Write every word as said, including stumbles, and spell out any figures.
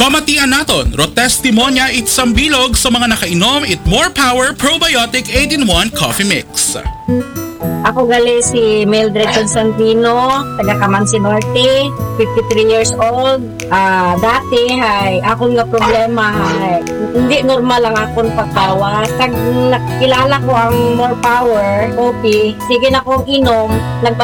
Pamatian naton, ro testimonya itsang bilog sa mga nakainom it More Power Probiotic eight in one Coffee Mix. Ako gali si Mildred Constantino, taga Camansi Norte, fifty-three years old. Ah, dati hay ako nga problema hay hindi normal ang akong pagtawa. Kag nakilala ko ang More Power Coffee, sige na kong inom, nag